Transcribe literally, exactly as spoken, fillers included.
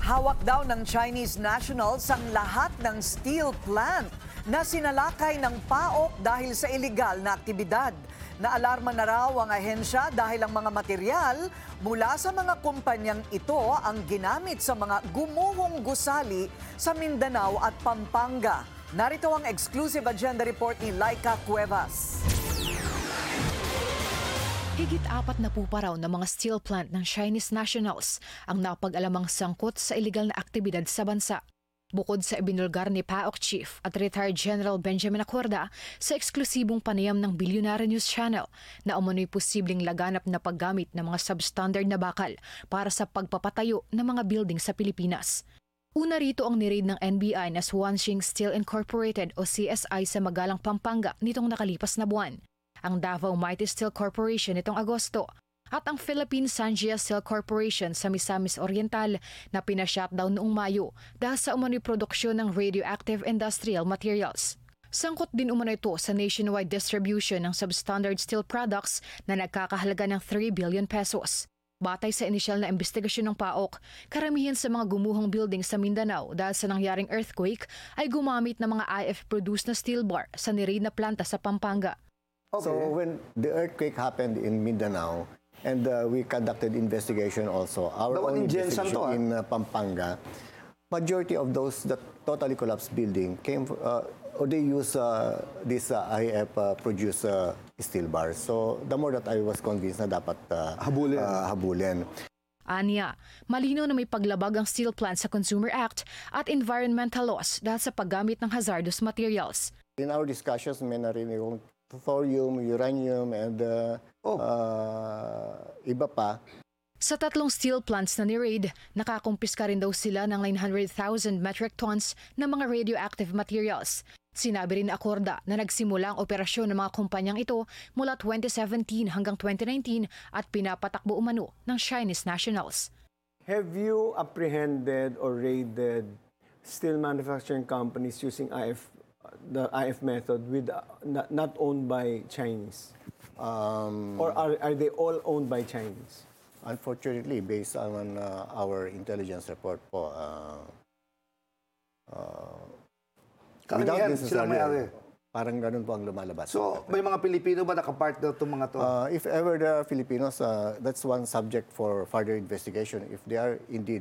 Hawak daw ng Chinese nationals ang lahat ng steel plant na sinalakay ng P A O K dahil sa illegal na aktibidad. Naalarma na raw ang ahensya dahil ang mga material mula sa mga kumpanyang ito ang ginamit sa mga gumuhong gusali sa Mindanao at Pampanga. Narito ang exclusive agenda report ni Laika Cuevas. Higit apat na po pa raw ng mga steel plant ng Chinese nationals ang napag-alamang sangkot sa iligal na aktibidad sa bansa. Bukod sa ibinulgar ni P A O K Chief at retired General Benjamin Acorda sa eksklusibong panayam ng Billionaire News Channel na umano'y posibleng laganap na paggamit ng mga substandard na bakal para sa pagpapatayo ng mga building sa Pilipinas. Una rito ang niraid ng N B I na Swansing Steel Incorporated o C S I sa Magalang, Pampanga nitong nakalipas na buwan, ang Davao Mighty Steel Corporation nitong Agosto, at ang Philippine Sanjia Steel Corporation sa Misamis Oriental na pina-shutdown noong Mayo dahil sa umano'y produksyon ng radioactive industrial materials. Sangkot din umano ito sa nationwide distribution ng substandard steel products na nagkakahalaga ng three billion pesos. Batay sa inisyal na investigasyon ng P A O K, karamihan sa mga gumuhong building sa Mindanao dahil sa nangyaring earthquake ay gumamit ng mga I F-produced na steel bar sa niraid na planta sa Pampanga. Okay. So when the earthquake happened in Mindanao, and uh, we conducted investigation also, our The one own in Jensen investigation to, ah? in uh, Pampanga, majority of those that totally collapsed building came, uh, or they use uh, this uh, I F-produced uh, steel bars. So the more that I was convinced na dapat uh, Habulin. Uh, habulin. Anya, malinaw na may paglabag ang steel plant sa Consumer Act at environmental laws dahil sa paggamit ng hazardous materials. In our discussions, may narinig yung thorium, uranium, and uh, Oh. uh, iba pa. Sa tatlong steel plants na ni-raid, nakakumpiska rin daw sila ng nine hundred thousand metric tons ng mga radioactive materials. Sinabi rin ni Acorda na nagsimula ang operasyon ng mga kumpanyang ito mula twenty seventeen hanggang twenty nineteen at pinapatakbo umano ng Chinese nationals. Have you apprehended or raided steel manufacturing companies using I F, the I F method with uh, not, not owned by Chinese? Um, Or are, are they all owned by Chinese? Unfortunately, based on uh, our intelligence report po, uh, uh, without Karamihan necessarily, sila may-ari. parang ganun po ang lumalabas. So, may mga Pilipino ba nakapartner itong mga to? Uh, if ever there are Filipinos, uh, that's one subject for further investigation. If they are indeed